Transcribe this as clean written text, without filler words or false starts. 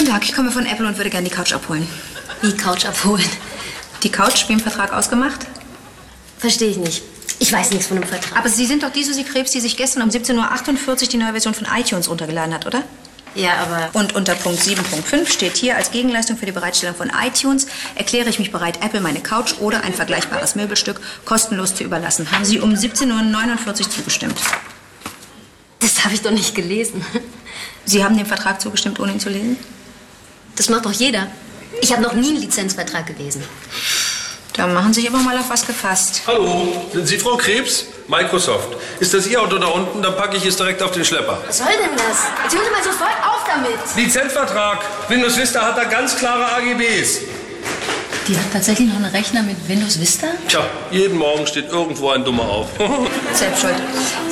Guten Tag, ich komme von Apple und würde gerne die Couch abholen. Wie Couch abholen? Die Couch, wie im Vertrag ausgemacht? Verstehe ich nicht. Ich weiß nichts von dem Vertrag. Aber Sie sind doch die Susi Krebs, die sich gestern um 17:48 Uhr die neue Version von iTunes runtergeladen hat, oder? Ja, aber... Und unter Punkt 7.5 steht hier, als Gegenleistung für die Bereitstellung von iTunes erkläre ich mich bereit, Apple meine Couch oder ein vergleichbares Möbelstück kostenlos zu überlassen. Haben Sie um 17:49 Uhr zugestimmt? Das habe ich doch nicht gelesen. Sie haben dem Vertrag zugestimmt, ohne ihn zu lesen? Das macht doch jeder. Ich habe noch nie einen Lizenzvertrag gelesen. Da machen Sie sich aber mal auf was gefasst. Hallo, sind Sie Frau Krebs? Microsoft. Ist das Ihr Auto da unten? Dann packe ich es direkt auf den Schlepper. Was soll denn das? Jetzt hören Sie mal sofort auf damit. Lizenzvertrag. Windows Vista hat da ganz klare AGBs. Die hat tatsächlich noch einen Rechner mit Windows Vista? Tja, jeden Morgen steht irgendwo ein Dummer auf. Selbst schuld.